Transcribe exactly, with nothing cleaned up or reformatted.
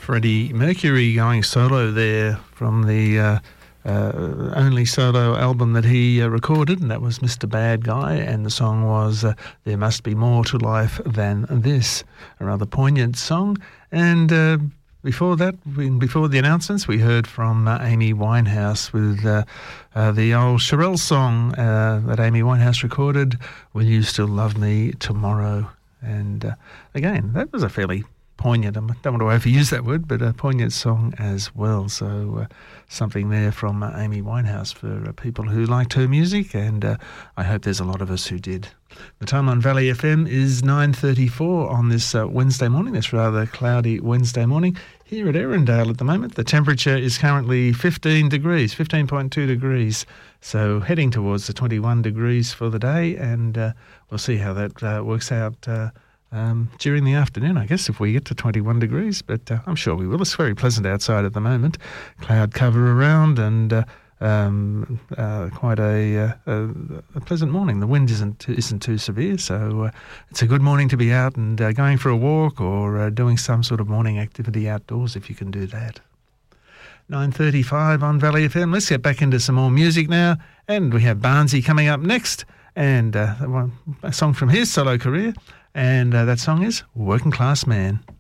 Freddie Mercury going solo there from the uh, uh, only solo album that he uh, recorded, and that was Mister Bad Guy, and the song was uh, There Must Be More to Life Than This, a rather poignant song. And uh, before that, before the announcements, we heard from uh, Amy Winehouse with uh, uh, the old Shirelle song uh, that Amy Winehouse recorded, Will You Still Love Me Tomorrow? And uh, again, that was a fairly poignant, I don't want to overuse that word, but a poignant song as well. So uh, something there from uh, Amy Winehouse for uh, people who liked her music, and uh, I hope there's a lot of us who did. The time on Valley F M is nine thirty-four on this uh, Wednesday morning, this rather cloudy Wednesday morning. Here at Erindale at the moment, the temperature is currently fifteen degrees, fifteen point two degrees, so heading towards the twenty-one degrees for the day, and uh, we'll see how that uh, works out uh, Um, during the afternoon, I guess, if we get to twenty-one degrees, but uh, I'm sure we will. It's very pleasant outside at the moment. Cloud cover around, and uh, um, uh, quite a, uh, a, a pleasant morning. The wind isn't isn't too severe, so uh, it's a good morning to be out and uh, going for a walk or uh, doing some sort of morning activity outdoors if you can do that. nine thirty-five on Valley F M. Let's get back into some more music now, and we have Barnsey coming up next, and uh, a song from his solo career. And uh, that song is Working Class Man.